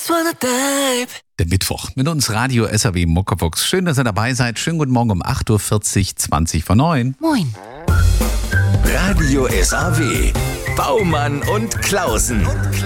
Der Mittwoch mit uns Radio SAW Muckefuchs. Schön, dass ihr dabei seid. Schönen guten Morgen um 8.40 Uhr, 20 vor 9. Moin. Radio SAW. Baumann und Klausen.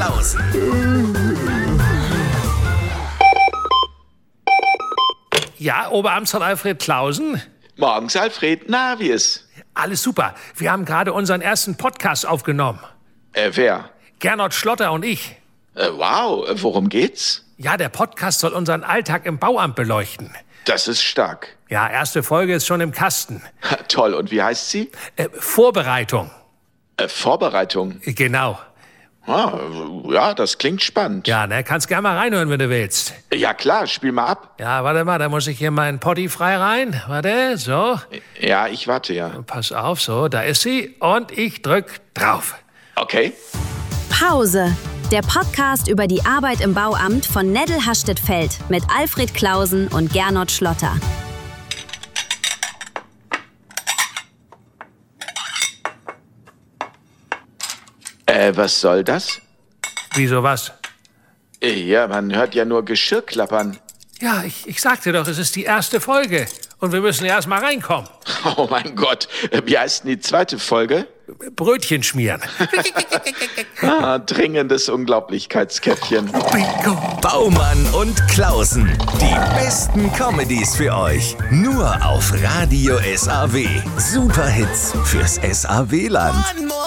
Ja, Oberamtsrat Alfred Klausen. Morgens, Alfred. Na, wie ist? Alles super. Wir haben gerade unseren ersten Podcast aufgenommen. Wer? Gernot Schlotter und ich. Wow, worum geht's? Ja, der Podcast soll unseren Alltag im Bauamt beleuchten. Das ist stark. Ja, erste Folge ist schon im Kasten. Toll, und wie heißt sie? Vorbereitung. Vorbereitung. Genau. Ah, ja, das klingt spannend. Ja, ne, kannst gerne mal reinhören, wenn du willst. Ja, klar, spiel mal ab. Ja, warte mal, da muss ich hier meinen Potti frei rein. Warte, so. Ja, ich warte ja. Pass auf, so, da ist sie. Und ich drück drauf. Okay. Pause. Der Podcast über die Arbeit im Bauamt von Neddel Hastettfeld mit Alfred Klausen und Gernot Schlotter. Was soll das? Wieso was? Ja, man hört ja nur Geschirr klappern. Ja, ich sagte doch, es ist die erste Folge. Und wir müssen erst mal reinkommen. Oh mein Gott, wie heißt denn die zweite Folge? Brötchen schmieren. Dringendes Unglaublichkeitskäffchen. Bingo. Baumann und Klausen. Die besten Comedies für euch. Nur auf Radio SAW. Superhits fürs SAW-Land.